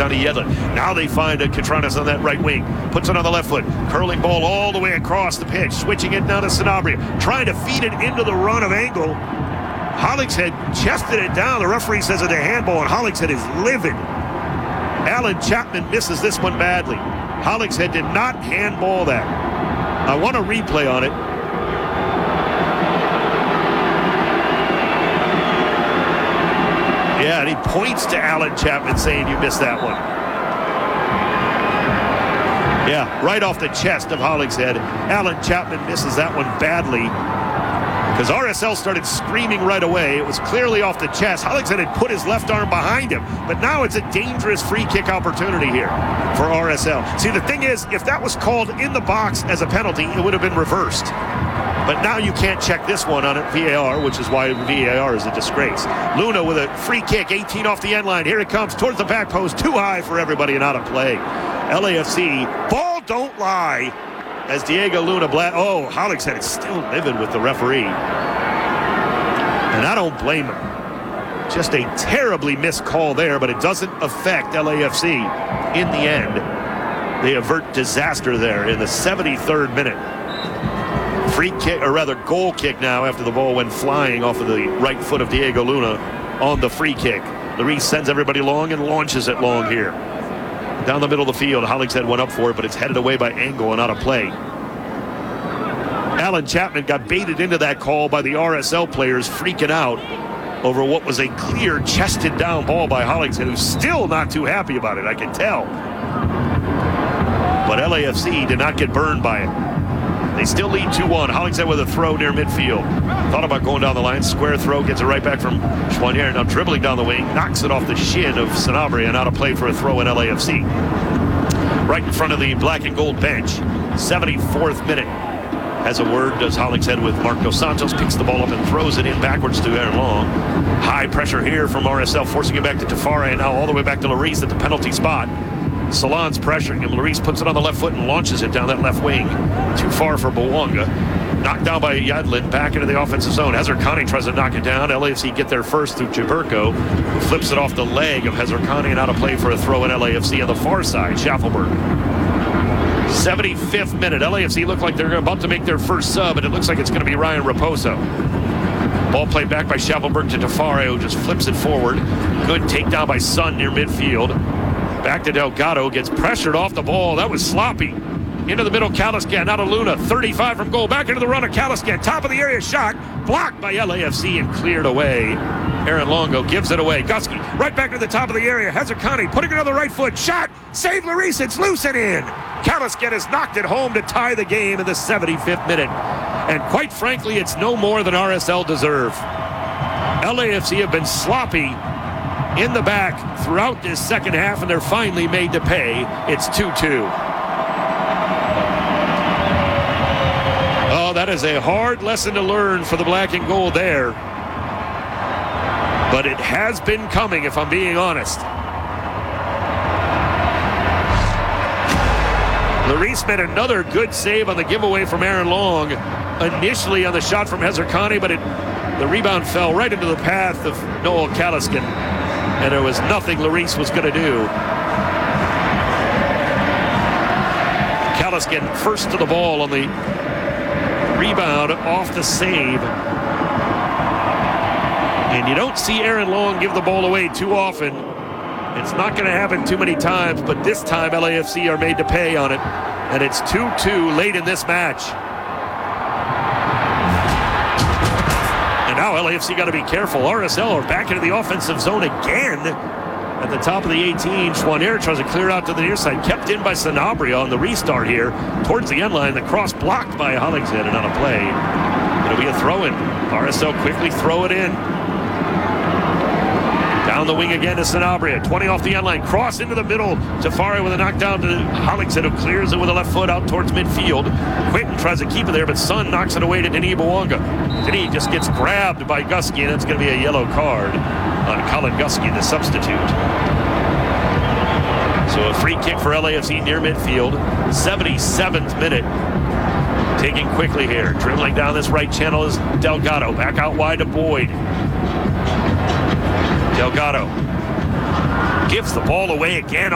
down to Yedlin. Now they find Katranas on that right wing. Puts it on the left foot. Curling ball all the way across the pitch. Switching it down to Sanabria. Trying to feed it into the run of Engel. Hollingshead chested it down. The referee says it's a handball, and Hollingshead is livid. Alan Chapman misses this one badly. Hollingshead did not handball that. I want a replay on it. Yeah, and he points to Alan Chapman saying you missed that one. Yeah, right off the chest of Hollingshead. Alan Chapman misses that one badly because RSL started screaming right away. It was clearly off the chest. Hollingshead had put his left arm behind him, but now it's a dangerous free kick opportunity here for RSL. See, the thing is, if that was called in the box as a penalty, it would have been reversed. But now you can't check this one on VAR, which is why VAR is a disgrace. Luna with a free kick, 18 off the end line. Here it comes towards the back post, too high for everybody and out of play. LAFC, ball don't lie. As Diego Luna Hollingshead is still livid with the referee. And I don't blame him. Just a terribly missed call there, but it doesn't affect LAFC in the end. They avert disaster there in the 73rd minute. Free kick, or rather goal kick now after the ball went flying off of the right foot of Diego Luna on the free kick. Larice sends everybody long and launches it long here. Down the middle of the field, Hollingshead went up for it, but it's headed away by Engel and out of play. Alan Chapman got baited into that call by the RSL players freaking out over what was a clear chested down ball by Hollingshead, who's still not too happy about it, I can tell. But LAFC did not get burned by it. They still lead 2-1. Hollingshead with a throw near midfield. Thought about going down the line. Square throw, gets it right back from Chouanière. Now dribbling down the wing, knocks it off the shin of Sanabria and out of play for a throw in LAFC. Right in front of the black and gold bench. 74th minute. Has a word, does Hollingshead with Mark Dos Santos. Picks the ball up and throws it in backwards to Aaron Long. High pressure here from RSL, forcing it back to Tafare, and now all the way back to Larice at the penalty spot. Salon's pressuring him. Larice puts it on the left foot and launches it down that left wing. Too far for Bouanga. Knocked down by Yedlin, back into the offensive zone. Hezarkhani tries to knock it down. LAFC get there first through Jaburko, who flips it off the leg of Hezarkhani and out of play for a throw in LAFC on the far side. Schaffelberg. 75th minute. LAFC look like they're about to make their first sub, and it looks like it's going to be Ryan Raposo. Ball played back by Schaffelberg to Tafare, who just flips it forward. Good takedown by Sun near midfield. Back to Delgado, gets pressured off the ball. That was sloppy. Into the middle, Caliscan, out of Luna. 35 from goal, back into the run of Caliscan. Top of the area shot, blocked by LAFC and cleared away. Aaron Longo gives it away. Gusky, right back to the top of the area. Hezarkhani putting it on the right foot. Shot, save Larice, it's loose and in. Caliscan has knocked it home to tie the game in the 75th minute. And quite frankly, it's no more than RSL deserve. LAFC have been sloppy in the back throughout this second half, and they're finally made to pay. It's 2-2. Oh, that is a hard lesson to learn for the black and gold there. But it has been coming, if I'm being honest. Larice made another good save on the giveaway from Aaron Long. Initially on the shot from Hezarkhani, but the rebound fell right into the path of Noel Caliscan. And there was nothing Larice was going to do. Caliscan first to the ball on the rebound off the save. And you don't see Aaron Long give the ball away too often. It's not going to happen too many times, but this time LAFC are made to pay on it. And it's 2-2 late in this match. And now LAFC got to be careful. RSL are back into the offensive zone again. At the top of the 18, Chouanière tries to clear out to the near side. Kept in by Sanabria on the restart here. Towards the end line, the cross blocked by Hollingshead and on a play. It'll be a throw-in. RSL quickly throw it in. Down the wing again to Sanabria. 20 off the end line. Cross into the middle. Tafare with a knockdown to Hollingshead, who clears it with the left foot out towards midfield. Quinton tries to keep it there, but Sun knocks it away to Denis Bouanga. Denis just gets grabbed by Gusky, and it's going to be a yellow card on Colin Gusky, the substitute. So a free kick for LAFC near midfield. 77th minute. Taking quickly here. Dribbling down this right channel is Delgado. Back out wide to Boyd. Delgado gives the ball away again.